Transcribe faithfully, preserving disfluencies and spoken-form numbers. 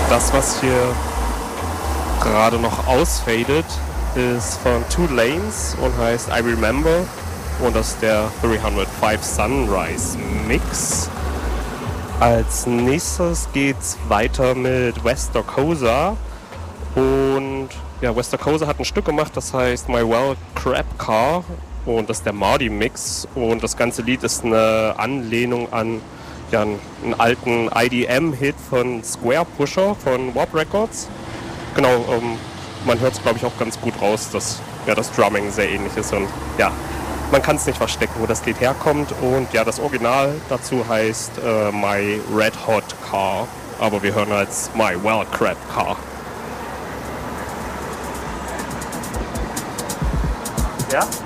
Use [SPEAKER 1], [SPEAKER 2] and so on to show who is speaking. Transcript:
[SPEAKER 1] Das, was hier gerade noch ausfadet, ist von Two Lanes und heißt I Remember. Und das ist der dreihundertfünf Sunrise Mix. Als nächstes geht's weiter mit West Dokosa. Und ja, West Dokosa hat ein Stück gemacht, das heißt My Well Crab Car. Und das ist der Mardi Mix. Und das ganze Lied ist eine Anlehnung an ja, einen, einen alten I D M-Hit von Square Pusher von Warp Records. Genau, ähm, man hört es, glaube ich, auch ganz gut raus, dass ja, das Drumming sehr ähnlich ist. Und ja, man kann es nicht verstecken, wo das Lied herkommt. Und ja, das Original dazu heißt äh, My Red Hot Car. Aber wir hören als My Well Crab Car.
[SPEAKER 2] Ja?